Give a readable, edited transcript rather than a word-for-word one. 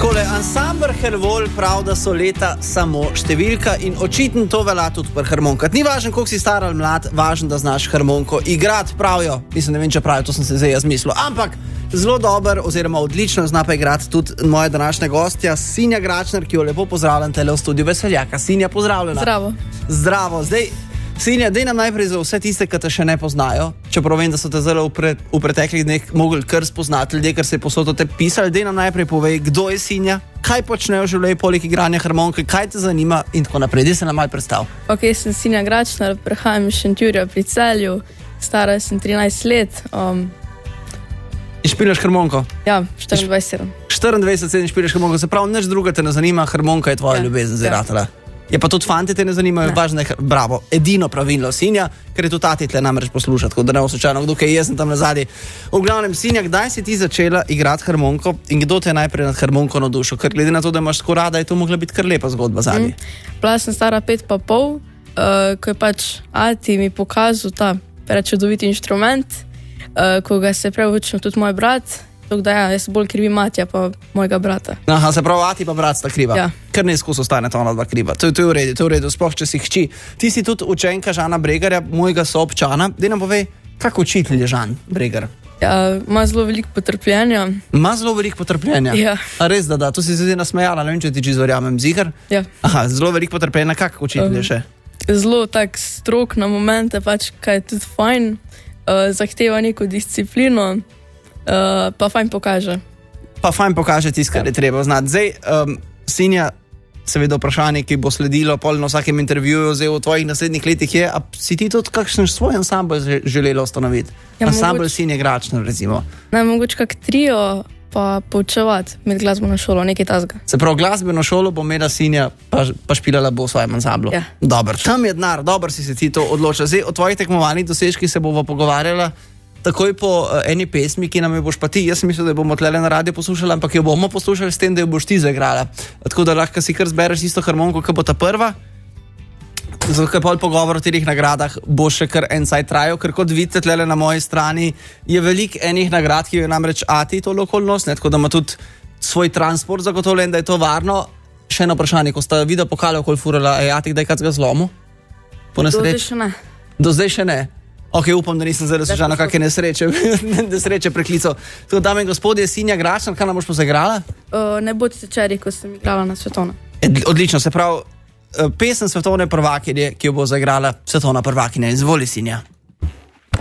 Takole, ansambl Hervol prav, da so leta samo številka in očitno to velja tudi pri harmonikah. Ni važno, koliko si star ali mlad, važno, da znaš harmoniko igrati, pravijo. Mislim, ne vem, če pravijo, to sem se zdaj jaz mislil. Ampak zelo dober oziroma odlično zna pa igrati tudi moja današnja gostja, Sinja Gračner, ki jo lepo pozdravljam tele v studiu Veseljaka. Sinja, pozdravljena. Zdravo. Zdravo. Zdaj, Sinja, dej nam najprej za vse tiste, ki te še ne poznajo, čeprav vem, da so te zelo v preteklih dneh mogli kar spoznati ljudje, ker se je posod o te pisali. Dej nam najprej povej, kdo je Sinja, kaj počnejo v življenju poleg igranja harmonike, kaj te zanima in tako naprej. Dej se nam malo predstav. Ok, sem Sinja Gračner, prihajam iz Šentjurja pri Celju, stara sem 13 let. In špilaš harmoniko? Ja, 24. 24 špilaš harmoniko, se pravi, nič druga te ne zanima, harmonika je tvoja ljubezen zratala. Je pa tudi fanti te ne zanimajo, važno je, bravo, edino pravilno, Sinja, ker je tudi tati tle namreč poslušati, tako da ne bo slučajno kdo, kaj jaz sem tam nazadnji. V glavnem, Sinja, kdaj si ti začela igrati harmoniko in kdo te je najprej nad harmoniko navdušil? Ker glede na to, da imaš tako rada, je to mogla biti kar lepa zgodba zadnji. Bila sem stara 5,5, ko je pač ati mi pokazal ta prečudoviti inštrument, ko ga se preučil tudi moj brat. Tako da ja, jaz bolj krivim matja pa mojega brata. Aha, se pravi, ati pa brat sta kriva. Ja. Kar neizkus ostane ta ona dva kriva. To je v redu, sploh če si hči. Ti si tudi učenka Žana Bregarja, mojega soobčana. Dej nam povej, kak učitelj je Žan Bregar? Ja, ima zelo veliko potrpljenja. Ima zelo veliko potrpljenja? Ja. A res, da, to si se zdaj nasmejala, ne vem, če ti čisto verjamem, ziher? Ja. Aha, zelo veliko potrpljenja, kak učitelj je še? Zelo tak strok na momente, pač, kaj je tudi fajn, zahteva neko disciplino, pa fajn pokaže. Pa fajn pokaže tisto, kar je treba znati. Zdaj, Sinja, seveda vprašanje, ki bo sledilo pol na vsakem intervjuju, zdaj v tvojih naslednjih letih je, a si ti tudi kakšen svoj ansambl želela ustanoviti? Ja, ansambl Sinje Gračner, recimo. Ne, mogoče kak trio, pa poučevati med glasbeno šolo, nekaj tazga. Se pravi, glasbeno šolo bo imela Sinja, pa špilala bo v svojem ansamblu. Ja. Dobar, tam je denar, dobro si se ti to odločila. Zdaj, o tvojih tekmovalnih dosežkih se bova pogovarjala takoj po eni pesmi, ki nam jo boš pa ti. Jaz sem mislil, da jo bomo tlele na radio poslušali, ampak jo bomo poslušali s tem, da jo boš ti zaigrala. Tako da lahko si kar zbereš isto harmoniko, ki bo ta prva. Zato, ker pol pogovor o teh nagradah bo še kar en cajt trajal, ker kot vidite tlele na moji strani je veliko enih nagrad, ki jo je namreč ati to lokalnost, tako da ima tudi svoj transport zagotovljen, da je to varno. Še eno vprašanje, ko sta videa pokale okoli furala, je ati kdaj kacga zlomu? Do zdaj še ne. Do zdaj še ne? Ok, upam, da nisem zdaj razložila kakšne nesreče preklical. Tako, dame in gospodje, Sinja Gračner, kaj nam boš pa zaigrala? Ne bodite čeri, ko sem igrala na svetovno. Odlično, se pravi, pesem svetovne prvakinje, ki jo bo zaigrala svetovna prvakinja. Izvoli, Sinja.